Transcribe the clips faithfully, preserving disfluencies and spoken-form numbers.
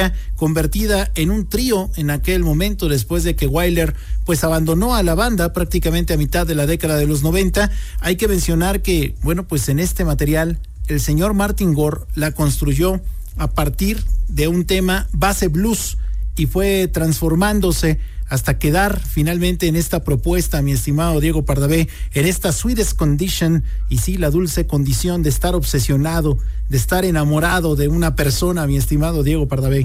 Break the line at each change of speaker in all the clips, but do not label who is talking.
convertida en un trío en aquel momento, después de que Wyler pues abandonó a la banda prácticamente a mitad de la década de los noventa. Hay que mencionar que, bueno, pues en este material el señor Martin Gore la construyó a partir de un tema base blues y fue transformándose hasta quedar finalmente en esta propuesta, mi estimado Diego Pardavé, en esta sweetest condition, y sí, la dulce condición de estar obsesionado, de estar enamorado de una persona, mi estimado Diego Pardavé.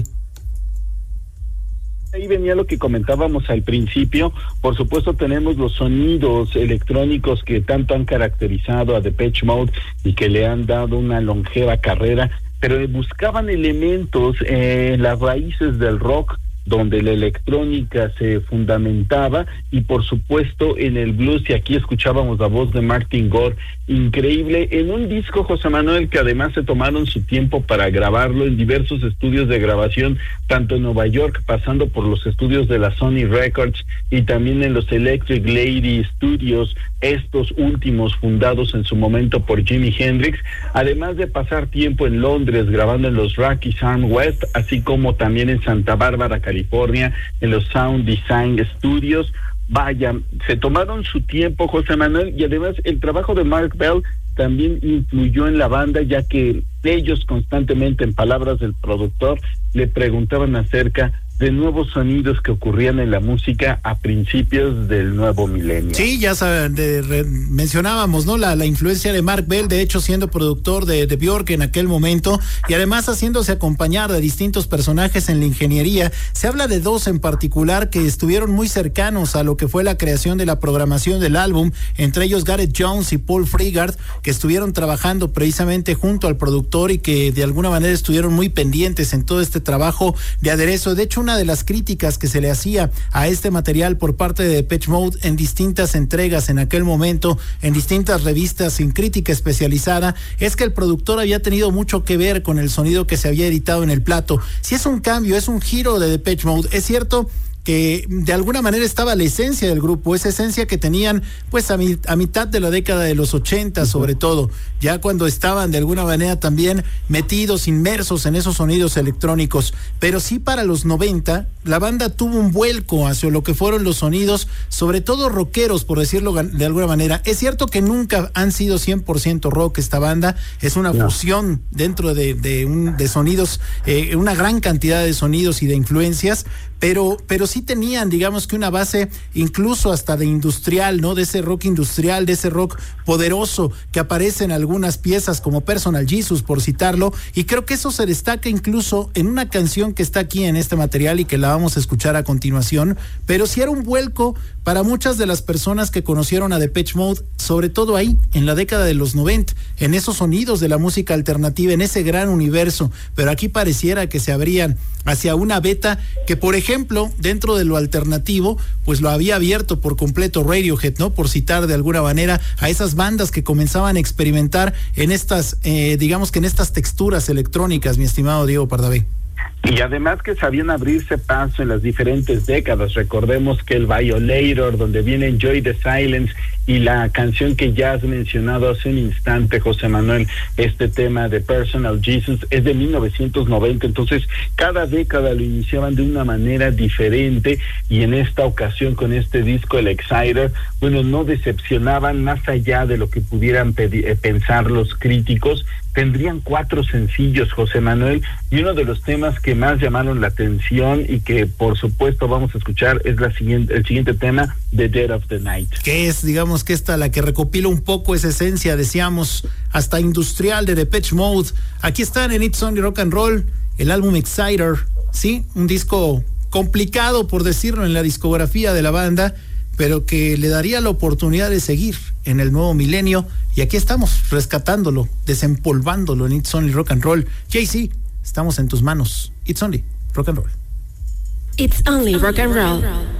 Ahí venía lo que comentábamos al principio. Por supuesto tenemos los sonidos electrónicos que tanto han caracterizado a Depeche Mode y que le han dado una longeva carrera, pero buscaban elementos en eh, las raíces del rock, donde la electrónica se fundamentaba, y por supuesto en el blues, y aquí escuchábamos la voz de Martin Gore, increíble, en un disco, José Manuel, que además se tomaron su tiempo para grabarlo en diversos estudios de grabación, tanto en Nueva York, pasando por los estudios de la Sony Records, y también en los Electric Lady Studios, estos últimos fundados en su momento por Jimi Hendrix, además de pasar tiempo en Londres grabando en los Rocky Sound West, así como también en Santa Bárbara, California, en los Sound Design Studios. Vaya, se tomaron su tiempo, José Manuel, y además el trabajo de Mark Bell también influyó en la banda, ya que ellos constantemente, en palabras del productor, le preguntaban acerca de nuevos sonidos que ocurrían en la música a principios del nuevo milenio.
Sí, ya saben, de, re, mencionábamos, ¿no? La, la influencia de Mark Bell, de hecho siendo productor de, de Björk en aquel momento, y además haciéndose acompañar de distintos personajes en la ingeniería. Se habla de dos en particular que estuvieron muy cercanos a lo que fue la creación de la programación del álbum, entre ellos Gareth Jones y Paul Frigard, que estuvieron trabajando precisamente junto al productor y que de alguna manera estuvieron muy pendientes en todo este trabajo de aderezo. De hecho, una de las críticas que se le hacía a este material por parte de Depeche Mode en distintas entregas en aquel momento, en distintas revistas, en crítica especializada, es que el productor había tenido mucho que ver con el sonido que se había editado en el plato. Si es un cambio, es un giro de Depeche Mode, es cierto que de alguna manera estaba la esencia del grupo, esa esencia que tenían pues a, mi, a mitad de la década de los ochenta, sobre todo, ya cuando estaban de alguna manera también metidos, inmersos en esos sonidos electrónicos, pero sí para los noventa, la banda tuvo un vuelco hacia lo que fueron los sonidos, sobre todo rockeros, por decirlo de alguna manera. Es cierto que nunca han sido cien por ciento rock esta banda, es una no. fusión dentro de, de, un, de sonidos, eh, una gran cantidad de sonidos y de influencias, pero pero sí tenían, digamos que una base incluso hasta de industrial, ¿no? De ese rock industrial, de ese rock poderoso que aparece en algunas piezas como Personal Jesus, por citarlo, y creo que eso se destaca incluso en una canción que está aquí en este material y que la vamos a escuchar a continuación, pero sí era un vuelco para muchas de las personas que conocieron a Depeche Mode, sobre todo ahí, en la década de los noventa, en esos sonidos de la música alternativa, en ese gran universo, pero aquí pareciera que se abrían hacia una beta que, por ejemplo, dentro de lo alternativo, pues lo había abierto por completo Radiohead, ¿no? Por citar de alguna manera a esas bandas que comenzaban a experimentar en estas, eh, digamos que en estas texturas electrónicas, mi estimado Diego Pardavé.
Y además que sabían abrirse paso en las diferentes décadas. Recordemos que el Violator, donde viene Enjoy the Silence, y la canción que ya has mencionado hace un instante, José Manuel, este tema de Personal Jesus, es de mil novecientos noventa, entonces cada década lo iniciaban de una manera diferente, y en esta ocasión con este disco, el Exciter, bueno, no decepcionaban más allá de lo que pudieran pedir, eh, pensar los críticos. Tendrían cuatro sencillos, José Manuel, y uno de los temas que más llamaron la atención y que por supuesto vamos a escuchar es la siguiente, el siguiente tema, The Dead of the Night.
Que es, digamos que esta la que recopila un poco esa esencia, decíamos, hasta industrial de Depeche Mode. Aquí están en It's Only Rock and Roll, el álbum Exciter, sí, un disco complicado por decirlo en la discografía de la banda, pero que le daría la oportunidad de seguir en el nuevo milenio, y aquí estamos rescatándolo, desempolvándolo en It's Only Rock and Roll. Jay-Z, estamos en tus manos. It's Only Rock and Roll.
It's Only Rock and Roll.